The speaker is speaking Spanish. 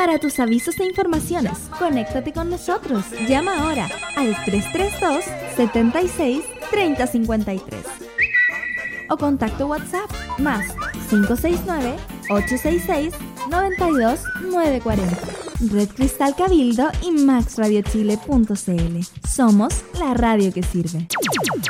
Para tus avisos e informaciones, conéctate con nosotros. Llama ahora al 332-76-3053 o contacto WhatsApp más 569-866-92940. Red Cristal Cabildo y maxradiochile.cl. Somos la radio que sirve.